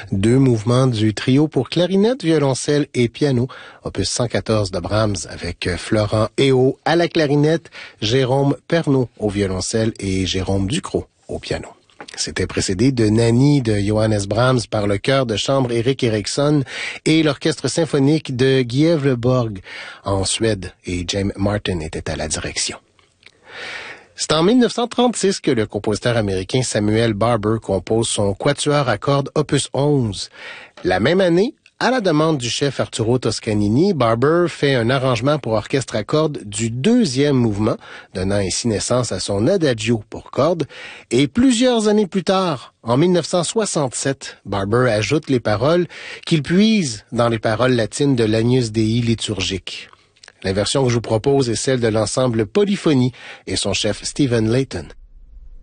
2 mouvements du trio pour clarinette, violoncelle et piano, opus 114 de Brahms avec Florent Éo à la clarinette, Jérôme Pernaut au violoncelle et Jérôme Ducrot au piano. C'était précédé de Nanny de Johannes Brahms par le chœur de chambre Erik Eriksson et l'orchestre symphonique de Gävleborg en Suède, et James Martin était à la direction. C'est en 1936 que le compositeur américain Samuel Barber compose son quatuor à cordes opus 11. La même année, à la demande du chef Arturo Toscanini, Barber fait un arrangement pour orchestre à cordes du 2e mouvement, donnant ainsi naissance à son Adagio pour cordes. Et plusieurs années plus tard, en 1967, Barber ajoute les paroles qu'il puise dans les paroles latines de l'Agnus Dei liturgique. La version que je vous propose est celle de l'ensemble Polyphonie et son chef Stephen Layton.